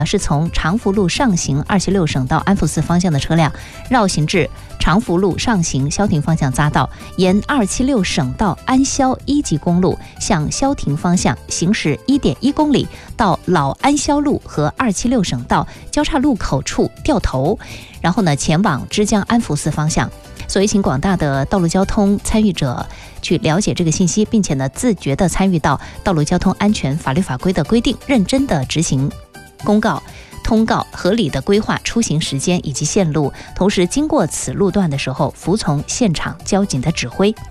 是从长福路上行276省道安福寺方向的车辆绕行至长福路上行消停方向匝道，沿276省道安消1级公路向消停方向行驶 1.1 公里，到老安消路和276省道交叉路口处掉头，然后呢前往之江安福寺方向。所以请广大的道路交通参与者去了解这个信息，并且呢自觉地参与到道路交通安全法律法规的规定，认真地执行公告通告，合理的规划出行时间以及线路，同时经过此路段的时候服从现场交警的指挥。